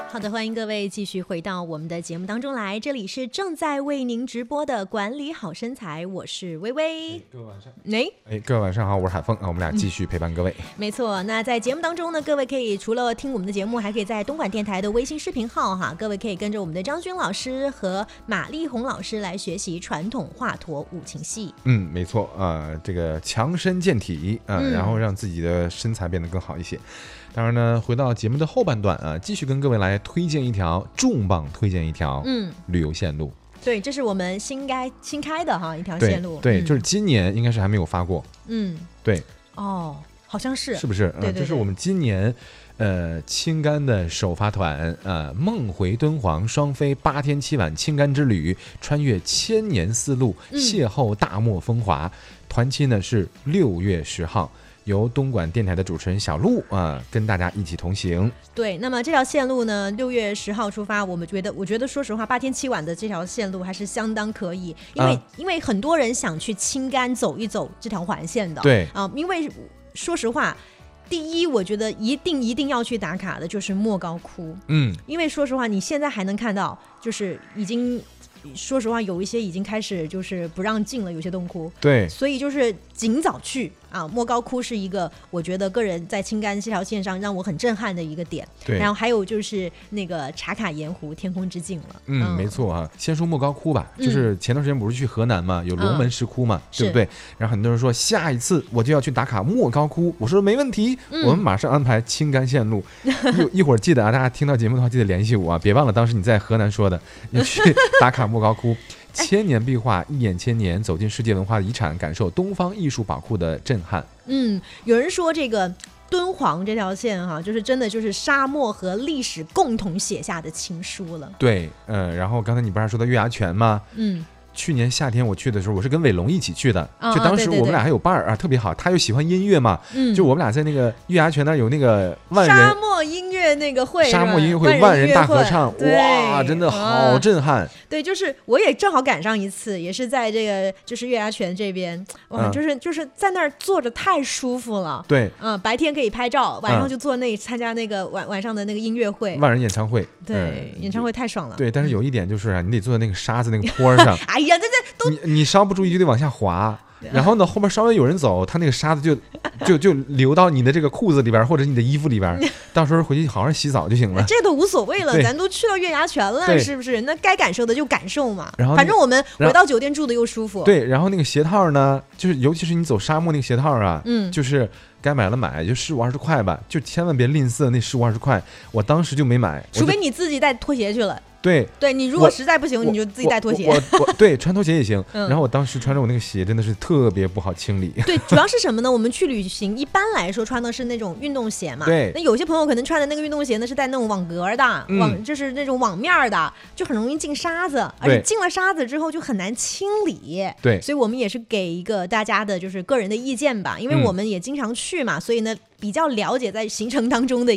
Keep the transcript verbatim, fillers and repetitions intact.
好的，欢迎各位继续回到我们的节目当中来，这里是正在为您直播的管理好身材，我是微微。 哎、各位晚上， 哎、 哎，各位晚上好，我是海峰啊，我们俩继续陪伴各位。 嗯、没错，那在节目当中呢，各位可以除了听我们的节目，还可以在东莞电台的微信视频号哈，各位可以跟着我们的张军老师和马丽红老师来学习传统华佗五禽戏。 嗯，没错啊、呃，这个强身健体啊、呃嗯，然后让自己的身材变得更好一些。当然呢，回到节目的后半段啊，继续跟各位来推荐一条重磅，推荐一条嗯旅游线路。 对，这是我们新开新开的哈一条线路。 对，对嗯、 就是今年应该是还没有发过。 嗯， 对。 哦，好像是。 是不是？ 对对对， 这是我们今年呃青甘的首发团呃梦回敦煌双飞八天七晚青甘之旅，穿越千年丝路，邂逅大漠风华。嗯、团期呢是六月十号。由东莞电台的主持人小璐啊、呃，跟大家一起同行。 对，那么这条线路呢，六月十号出发，我们觉得，我觉得说实话，八天七晚的这条线路还是相当可以，因为、啊、因为很多人想去青甘走一走这条环线的。 对啊，因为说实话。第一，我觉得一定一定要去打卡的就是莫高窟。嗯，因为说实话，你现在还能看到，就是已经。说实话，有一些已经开始就是不让进了，有些洞窟。 对， 所以就是尽早去啊！莫高窟是一个我觉得个人在青甘这条线上让我很震撼的一个点。 对， 然后还有就是那个茶卡盐湖天空之镜了。 嗯，嗯没错啊。先说莫高窟吧，就是前段时间不是去河南嘛，有龙门石窟嘛，嗯、对不对？然后很多人说下一次我就要去打卡莫高窟，我说没问题，嗯、我们马上安排青甘线路。一一会儿记得啊，大家听到节目的话记得联系我啊，别忘了当时你在河南说的，你去打卡莫高窟。千年壁画，一眼千年，走进世界文化遗产，感受东方艺术宝库的震撼。 嗯，有人说这个敦煌这条线哈、啊，就是真的就是沙漠和历史共同写下的情书了。 对，嗯、呃，然后刚才你不是还说到月牙泉吗？ 嗯。 去年夏天我去的时候，我是跟伟龙一起去的，哦、就当时我们俩还有伴儿啊，特别好。他又喜欢音乐嘛，嗯、就我们俩在那个月牙泉那儿有那个万人沙漠音乐那个会， 沙漠音乐会万人大合唱，哇，真的好震撼。嗯、 对，就是我也正好赶上一次，也是在这个就是月牙泉这边，哇，嗯、就是就是在那儿坐着太舒服了。 对， 嗯，白天可以拍照，晚上就坐那参加那个晚晚上的那个音乐会， 万人演唱会。 对，嗯、演唱会太爽了。 对，但是有一点就是啊，你得坐在那个沙子那个坡上。 哎呀，这这都。 你你稍不注意就得往下滑，然后呢后面稍微有人走，他那个沙子就就就流到你的这个裤子里边或者你的衣服里边，到时候回去好好洗澡就行了。 这都无所谓了，咱都去到月牙泉了，是不是？那该感受的就感受嘛。然后反正我们回到酒店住的又舒服。 对，然后那个鞋套呢，就是尤其是你走沙漠那个鞋套啊，嗯，就是该买了买，就十五二十块吧，就千万别吝啬那十五二十块。我当时就没买， 除非你自己带拖鞋去了。 对， 对你如果实在不行，你就自己带拖鞋。 我 我, 我, 我对穿拖鞋也行、嗯。然后我当时穿着我那个鞋真的是特别不好清理。 对，主要是什么呢？我们去旅行一般来说穿的是那种运动鞋嘛。 对。 那有些朋友可能穿的那个运动鞋呢是带那种网格的，嗯、网就是那种网面的，就很容易进沙子，而且进了沙子之后就很难清理。 对。 所以我们也是给一个大家的就是个人的意见吧，因为我们也经常去嘛，嗯、所以呢比较了解在行程当中的